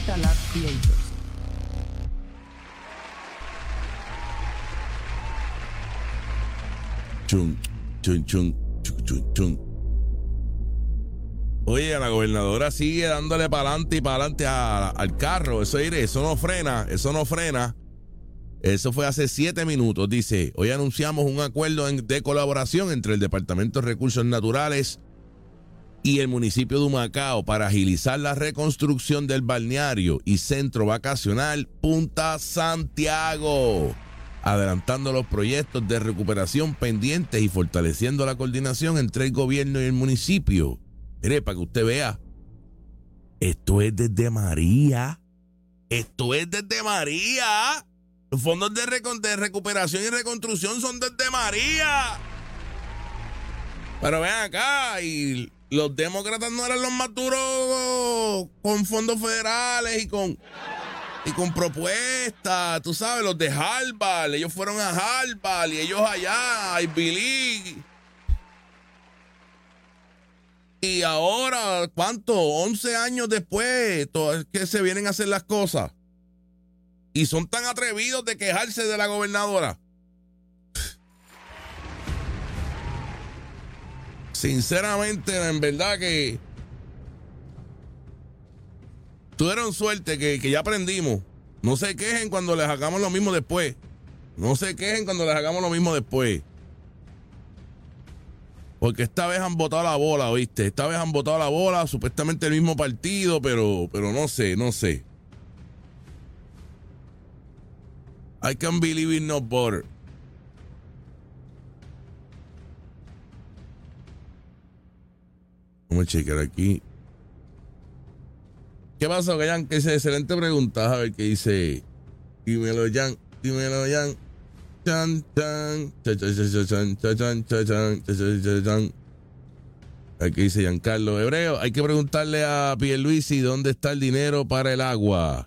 Digital Art Creators. Chun, chun, chun, chun, chun, chun. Oye, la gobernadora sigue dándole para adelante y para adelante al carro. Eso no frena, eso no frena. Eso fue hace 7 minutos. Dice, hoy anunciamos un acuerdo de colaboración entre el Departamento de Recursos Naturales y el municipio de Humacao para agilizar la reconstrucción del balneario y centro vacacional Punta Santiago, adelantando los proyectos de recuperación pendientes y fortaleciendo la coordinación entre el gobierno y el municipio. Mire, para que usted vea, esto es desde María. Esto es desde María. Los fondos de recuperación y reconstrucción son desde María. Pero ven acá, y los demócratas no eran los más duros con fondos federales y con propuestas. Tú sabes, los de Harvard, ellos fueron a Harvard y ellos allá, a Ivy League. Y ahora, ¿cuánto? 11 años después, es que se vienen a hacer las cosas. Y son tan atrevidos de quejarse de la gobernadora. Sinceramente, en verdad que tuvieron suerte que ya aprendimos. No se quejen cuando les hagamos lo mismo después. No se quejen cuando les hagamos lo mismo después. Porque esta vez han botado la bola, ¿oíste? Esta vez han botado la bola, supuestamente el mismo partido, pero no sé. I can't believe it, no butter. Vamos a checar aquí. ¿Qué pasó, Jan? Que dice, excelente pregunta. A ver qué dice. Dímelo, Jan. Chan, chan, chan, chan, chan, chan, chan, chan. Aquí dice Giancarlo Hebreo. Hay que preguntarle a Pierluisi dónde está el dinero para el agua.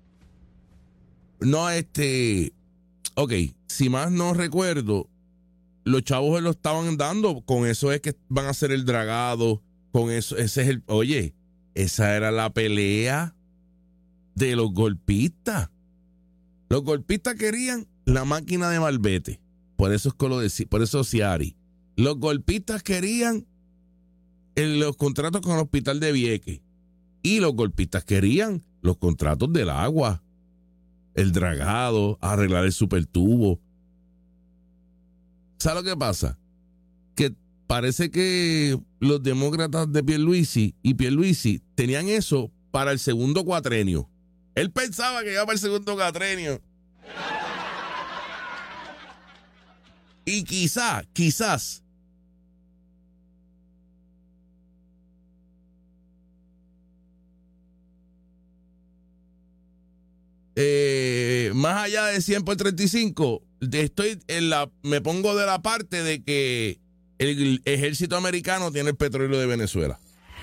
No, ok, si más no recuerdo, los chavos lo estaban dando, con eso es que van a hacer el dragado, con eso, oye, esa era la pelea de los golpistas. Los golpistas querían la máquina de Malvete, por eso es que lo decía, por eso Ciari. Los golpistas querían los contratos con el hospital de Vieques y los golpistas querían los contratos del agua. El dragado, arreglar el supertubo. ¿Sabes lo que pasa? Que parece que los demócratas de Pierluisi tenían eso para el segundo cuatrenio. Él pensaba que iba para el segundo cuatrenio. Y quizás más allá de 100 por 35, me pongo de la parte de que el ejército americano tiene el petróleo de Venezuela.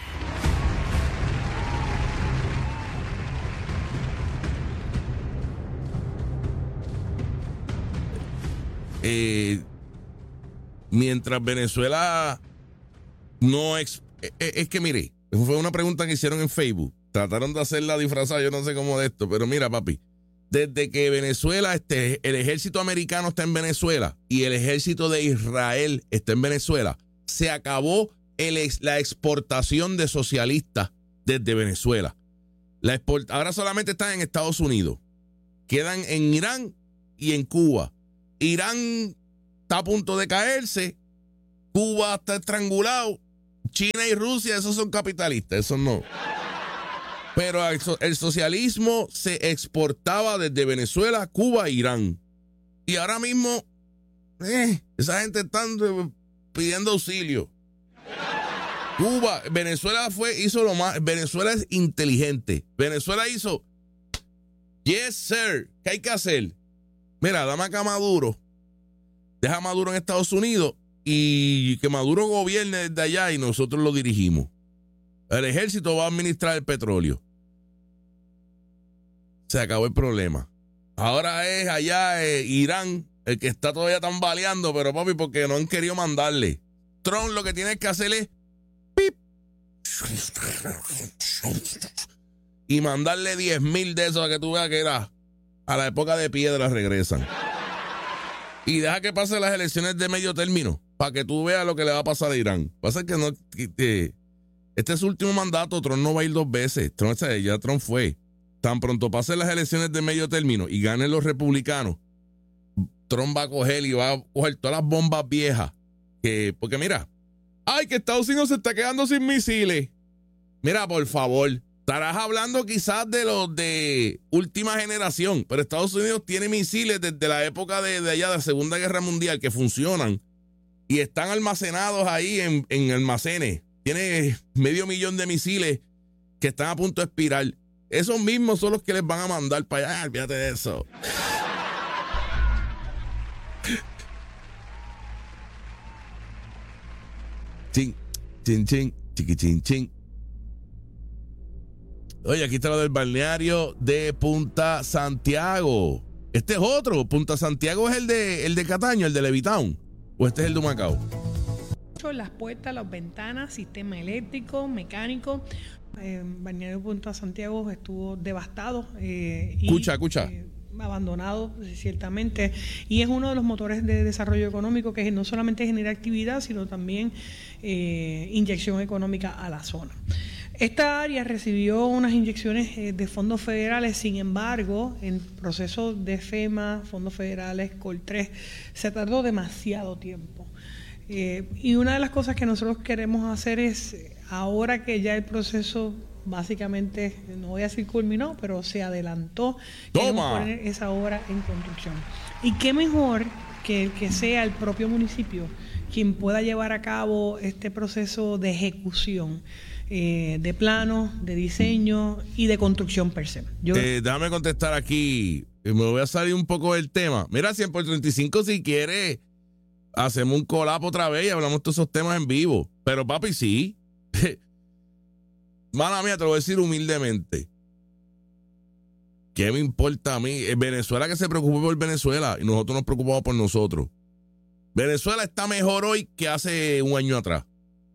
Mientras Venezuela no es que mire, fue una pregunta que hicieron en Facebook. Trataron de hacerla disfrazada, yo no sé cómo de esto, pero mira, papi, desde que Venezuela el ejército americano está en Venezuela y el ejército de Israel está en Venezuela, se acabó la exportación de socialistas desde Venezuela. Ahora solamente están en Estados Unidos. Quedan en Irán y en Cuba. Irán está a punto de caerse. Cuba está estrangulado. China y Rusia, esos son capitalistas, esos no. Pero el socialismo se exportaba desde Venezuela, Cuba e Irán. Y ahora mismo, esa gente está pidiendo auxilio. Venezuela hizo lo más. Venezuela es inteligente. Venezuela hizo, yes, sir. ¿Qué hay que hacer? Mira, dame acá a Maduro. Deja a Maduro en Estados Unidos y que Maduro gobierne desde allá y nosotros lo dirigimos. El ejército va a administrar el petróleo. Se acabó el problema. Ahora es allá Irán el que está todavía tambaleando, pero papi, porque no han querido mandarle. Trump lo que tiene que hacer es pip. y mandarle 10,000 de esos a que tú veas que era a la época de piedra regresan. Y deja que pasen las elecciones de medio término para que tú veas lo que le va a pasar a Irán. Pasa que no, este es su último mandato. Trump no va a ir 2 veces. Ya Trump fue. Tan pronto pasen las elecciones de medio término y ganen los republicanos, Trump va a coger y va a coger todas las bombas viejas. Porque mira, ay, que Estados Unidos se está quedando sin misiles. Mira, por favor, estarás hablando quizás de los de última generación, pero Estados Unidos tiene misiles desde la época de allá de la Segunda Guerra Mundial que funcionan y están almacenados ahí en almacenes. Tiene 500,000 de misiles que están a punto de expirar. Esos mismos son los que les van a mandar para allá. Olvídate de eso. Chin, chin, chin, chiqui, chin, chin. Oye, aquí está lo del balneario de Punta Santiago. Este es otro. Punta Santiago es el de Cataño, el de Levitown. ¿O este es el de Humacao? Las puertas, las ventanas, sistema eléctrico, mecánico. Balneario Punta Santiago estuvo devastado. Escucha. Abandonado, ciertamente, y es uno de los motores de desarrollo económico que no solamente genera actividad, sino también inyección económica a la zona. Esta área recibió unas inyecciones de fondos federales, sin embargo, en proceso de FEMA, fondos federales, COL3, se tardó demasiado tiempo. Y una de las cosas que nosotros queremos hacer es, ahora que ya el proceso básicamente, no voy a decir culminó, pero se adelantó, queremos poner esa obra en construcción. Y qué mejor que sea el propio municipio quien pueda llevar a cabo este proceso de ejecución, de planos, de diseño y de construcción per se. Déjame contestar aquí, me voy a salir un poco del tema. Mira, 100 por 35 si quieres, hacemos un collab otra vez y hablamos de todos esos temas en vivo. Pero papi, sí. Mala mía, te lo voy a decir humildemente. ¿Qué me importa a mí? Venezuela que se preocupe por Venezuela y nosotros nos preocupamos por nosotros. Venezuela está mejor hoy que hace un año atrás.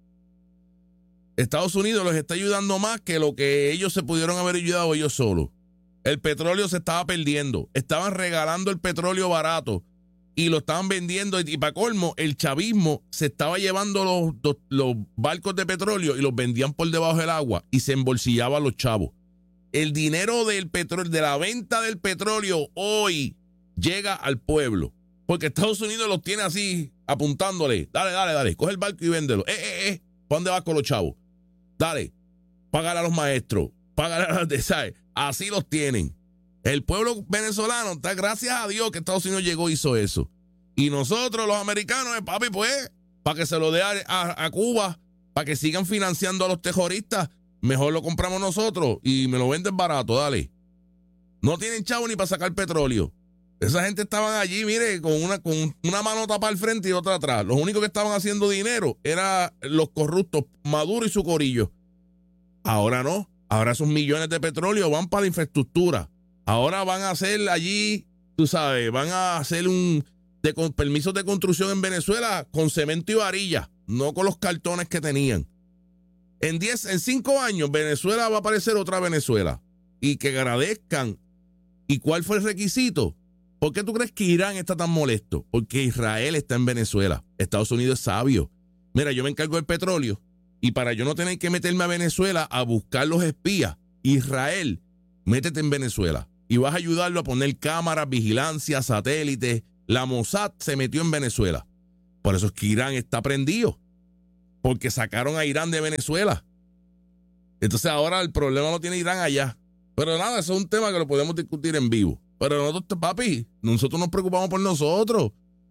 Estados Unidos los está ayudando más que lo que ellos se pudieron haber ayudado ellos solos. El petróleo se estaba perdiendo. Estaban regalando el petróleo barato y lo estaban vendiendo. Y para colmo, el chavismo se estaba llevando los barcos de petróleo y los vendían por debajo del agua y se embolsillaban los chavos. El dinero del petróleo, de la venta del petróleo hoy llega al pueblo. Porque Estados Unidos los tiene así apuntándole. Dale, coge el barco y véndelo. ¿Para dónde vas con los chavos? Dale, págale a los maestros, págale a las de ¿sabes? Así los tienen. El pueblo venezolano está, gracias a Dios que Estados Unidos llegó y hizo eso. Y nosotros, los americanos, papi, pues, para que se lo dé a Cuba, para que sigan financiando a los terroristas, mejor lo compramos nosotros y me lo venden barato, dale. No tienen chavo ni para sacar petróleo. Esa gente estaban allí, mire, con una mano tapada al frente y otra atrás. Los únicos que estaban haciendo dinero eran los corruptos, Maduro y su corillo. Ahora no. Ahora esos millones de petróleo van para la infraestructura. Ahora van a hacer allí, tú sabes, van a hacer con permisos de construcción en Venezuela con cemento y varilla, no con los cartones que tenían. En 5 años, Venezuela va a parecer otra Venezuela. Y que agradezcan. ¿Y cuál fue el requisito? ¿Por qué tú crees que Irán está tan molesto? Porque Israel está en Venezuela. Estados Unidos es sabio. Mira, yo me encargo del petróleo y para yo no tener que meterme a Venezuela a buscar los espías, Israel, métete en Venezuela y vas a ayudarlo a poner cámaras, vigilancia, satélites. La Mossad se metió en Venezuela. Por eso es que Irán está prendido. Porque sacaron a Irán de Venezuela. Entonces ahora el problema lo tiene Irán allá. Pero nada, eso es un tema que lo podemos discutir en vivo. Pero nosotros, papi, nosotros nos preocupamos por nosotros.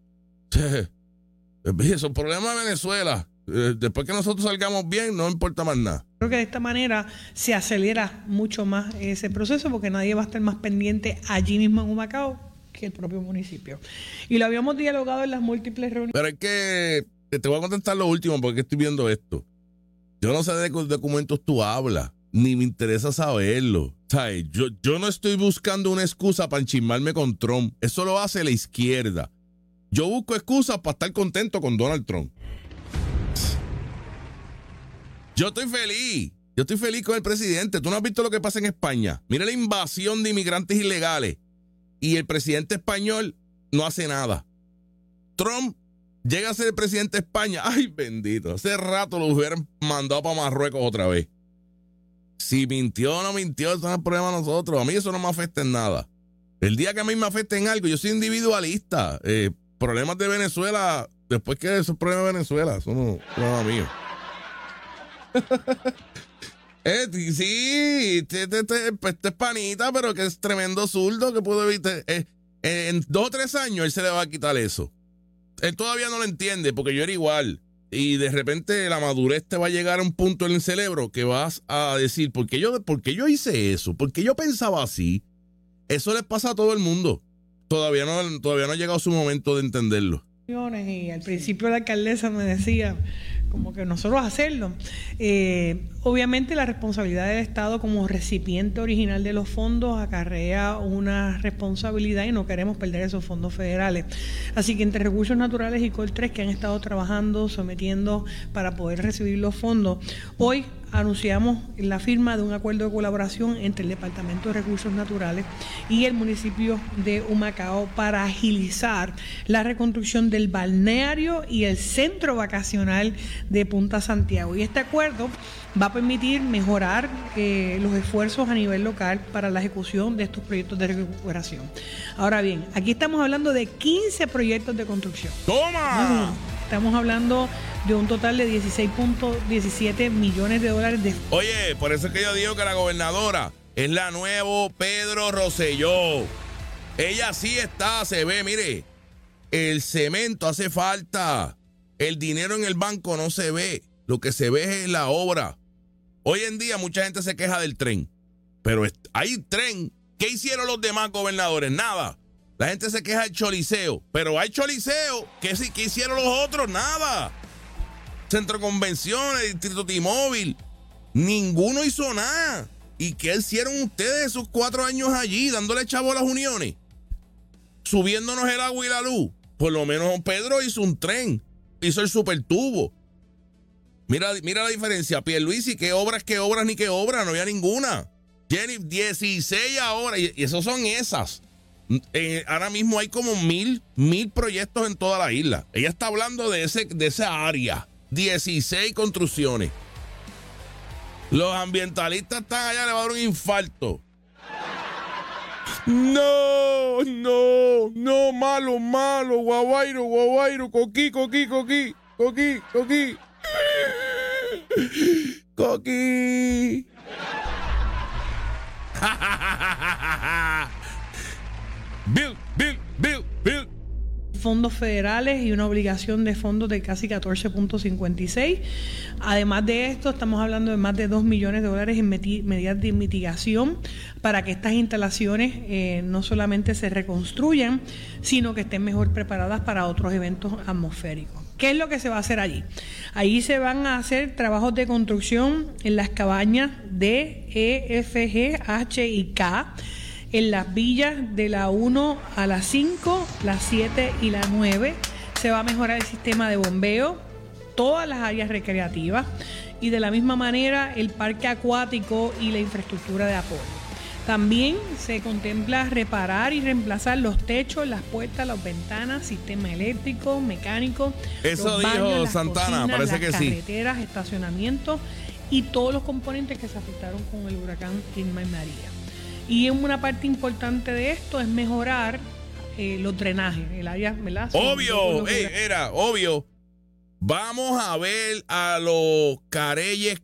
Esos problemas de Venezuela. Después que nosotros salgamos bien, no importa más nada. Creo que de esta manera se acelera mucho más ese proceso porque nadie va a estar más pendiente allí mismo en Humacao que el propio municipio. Y lo habíamos dialogado en las múltiples reuniones. Pero es que te voy a contestar lo último porque estoy viendo esto. Yo no sé de qué documentos tú hablas, ni me interesa saberlo. ¿Sabes? Yo no estoy buscando una excusa para enchismarme con Trump. Eso lo hace la izquierda. Yo busco excusas para estar contento con Donald Trump. Yo estoy feliz. Yo estoy feliz con el presidente. Tú no has visto lo que pasa en España. Mira la invasión de inmigrantes ilegales. Y el presidente español no hace nada. Trump llega a ser el presidente de España. Ay, bendito. Hace rato lo hubieran mandado para Marruecos otra vez. Si mintió o no mintió, eso no es problema de nosotros. A mí eso no me afecta en nada. El día que a mí me afecte en algo, yo soy individualista. Problemas de Venezuela, después que esos problemas de Venezuela, eso no es problema mío. Sí, este es panita, pero que es tremendo zurdo que pudo evitar. En 2 o 3 años él se le va a quitar eso. Él todavía no lo entiende porque yo era igual. Y de repente la madurez te va a llegar a un punto en el cerebro que vas a decir, ¿por qué yo hice eso? ¿Por qué yo pensaba así? Eso les pasa a todo el mundo. Todavía no ha llegado su momento de entenderlo. Y al principio la alcaldesa me decía como que nosotros hacerlo. Obviamente la responsabilidad del Estado como recipiente original de los fondos acarrea una responsabilidad y no queremos perder esos fondos federales. Así que entre Recursos Naturales y COL3 que han estado trabajando, sometiendo para poder recibir los fondos, hoy anunciamos la firma de un acuerdo de colaboración entre el Departamento de Recursos Naturales y el municipio de Humacao para agilizar la reconstrucción del balneario y el centro vacacional de Punta Santiago. Y este acuerdo va a permitir mejorar los esfuerzos a nivel local para la ejecución de estos proyectos de recuperación. Ahora bien, aquí estamos hablando de 15 proyectos de construcción. ¡Toma! Estamos hablando de un total de 16.17 millones de dólares de... Oye, por eso es que yo digo que la gobernadora es la nueva Pedro Rosselló. Ella sí está, se ve, mire, el cemento hace falta, el dinero en el banco no se ve, lo que se ve es la obra. Hoy en día mucha gente se queja del tren, pero hay tren. ¿Qué hicieron los demás gobernadores? Nada. La gente se queja del choliseo, pero hay choliseo. ¿Qué hicieron los otros? Nada. Centro de Convenciones, Distrito T-Mobile, ninguno hizo nada. ¿Y qué hicieron ustedes esos 4 años allí, dándole chavo a las uniones? Subiéndonos el agua y la luz. Por lo menos Pedro hizo un tren, hizo el supertubo. Mira la diferencia. Pierluisi, qué obras, ni qué obras, no había ninguna. Jenny, 16 ahora, y esos son esas. Ahora mismo hay como 1000 proyectos en toda la isla. Ella está hablando de esa área. 16 construcciones. Los ambientalistas están allá, le va a dar un infarto. No, malo, guaguairo, coquí. Bill. Fondos federales y una obligación de fondos de casi 14.56. Además de esto, estamos hablando de más de 2 millones de dólares en medidas de mitigación para que estas instalaciones no solamente se reconstruyan, sino que estén mejor preparadas para otros eventos atmosféricos. ¿Qué es lo que se va a hacer allí? Allí se van a hacer trabajos de construcción en las cabañas D, E, F, G, H y K, en las villas de la 1 a la 5, la 7 y la 9. Se va a mejorar el sistema de bombeo, todas las áreas recreativas y de la misma manera el parque acuático y la infraestructura de apoyo. También se contempla reparar y reemplazar los techos, las puertas, las ventanas, sistema eléctrico, mecánico. Eso los baños, dijo las Santana, cocinas, parece las que sí. Carreteras, estacionamientos y todos los componentes que se afectaron con el huracán Irma y María. Y una parte importante de esto es mejorar los drenajes, el área, ¿verdad? Obvio. Vamos a ver a los careyes